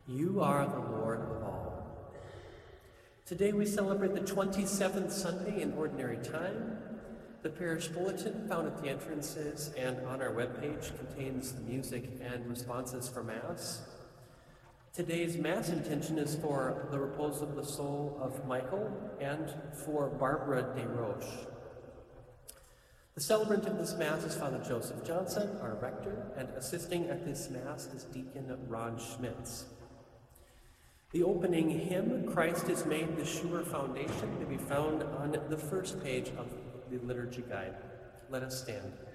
You are the Lord of all. Today we celebrate the 27th Sunday in Ordinary Time. The parish bulletin found at the entrances and on our webpage contains the music and responses for Mass. Today's Mass intention is for the repose of the soul of Michael and for Barbara Desroches. The celebrant of this Mass is Father Joseph Johnson, our rector, and assisting at this Mass is Deacon Ron Schmitz. The opening hymn, Christ is Made the Sure Foundation, may be found on the first page of the Liturgy Guide. Let us stand.